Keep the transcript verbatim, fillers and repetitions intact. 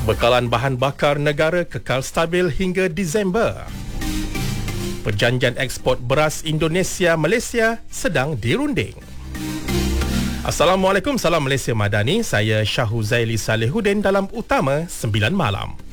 Bekalan bahan bakar negara kekal stabil hingga Disember. Perjanjian ekspor beras Indonesia-Malaysia sedang dirunding. Assalamualaikum, salam Malaysia Madani. Saya Syah Huzaili Salihuddin dalam Utama sembilan Malam.